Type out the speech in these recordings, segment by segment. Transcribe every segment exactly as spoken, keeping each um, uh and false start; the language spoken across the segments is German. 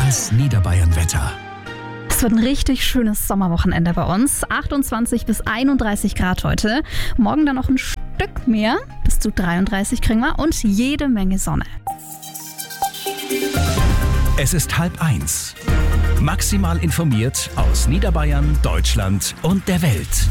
Das Niederbayern-Wetter. Es wird ein richtig schönes Sommerwochenende bei uns. achtundzwanzig bis einunddreißig Grad heute. Morgen dann noch ein Stück mehr. Bis zu dreiunddreißig kriegen wir und jede Menge Sonne. Es ist halb eins. Maximal informiert aus Niederbayern, Deutschland und der Welt.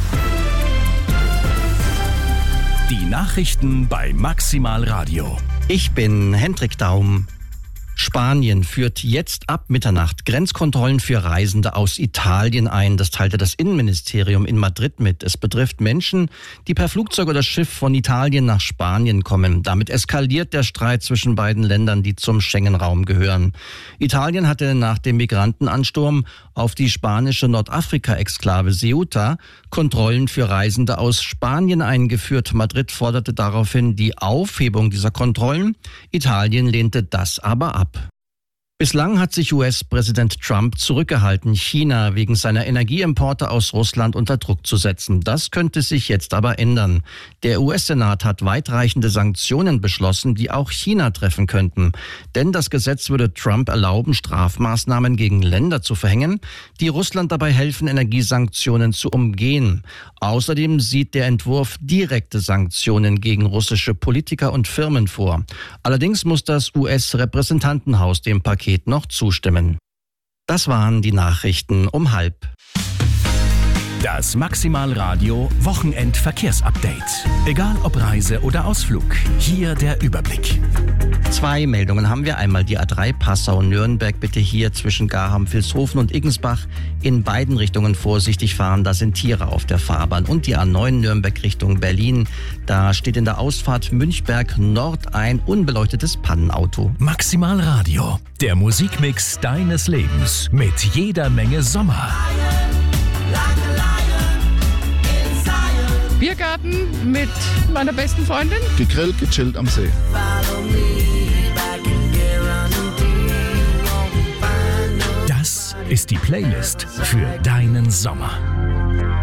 Die Nachrichten bei Maximal Radio. Ich bin Hendrik Daum. Spanien führt jetzt ab Mitternacht Grenzkontrollen für Reisende aus Italien ein. Das teilte das Innenministerium in Madrid mit. Es betrifft Menschen, die per Flugzeug oder Schiff von Italien nach Spanien kommen. Damit eskaliert der Streit zwischen beiden Ländern, die zum Schengen-Raum gehören. Italien hatte nach dem Migrantenansturm auf die spanische Nordafrika-Exklave Ceuta Kontrollen für Reisende aus Spanien eingeführt. Madrid forderte daraufhin die Aufhebung dieser Kontrollen. Italien lehnte das aber ab. Bislang hat sich U S-Präsident Trump zurückgehalten, China wegen seiner Energieimporte aus Russland unter Druck zu setzen. Das könnte sich jetzt aber ändern. Der U S-Senat hat weitreichende Sanktionen beschlossen, die auch China treffen könnten. Denn das Gesetz würde Trump erlauben, Strafmaßnahmen gegen Länder zu verhängen, die Russland dabei helfen, Energiesanktionen zu umgehen. Außerdem sieht der Entwurf direkte Sanktionen gegen russische Politiker und Firmen vor. Allerdings muss das U S-Repräsentantenhaus dem Paket noch zustimmen. Das waren die Nachrichten um halb. Das Maximal Radio Wochenendverkehrsupdate. Egal ob Reise oder Ausflug, hier der Überblick. Zwei Meldungen haben wir. Einmal die A drei Passau-Nürnberg. Bitte hier zwischen Garham-Vilshofen und Iggensbach in beiden Richtungen vorsichtig fahren. Da sind Tiere auf der Fahrbahn. Und die A neun Nürnberg Richtung Berlin. Da steht in der Ausfahrt Münchberg Nord ein unbeleuctetes Pannenauto. Maximal Radio, der Musikmix deines Lebens mit jeder Menge Sommer. Biergarten mit meiner besten Freundin. Gegrillt, gechillt am See. Das ist die Playlist für deinen Sommer.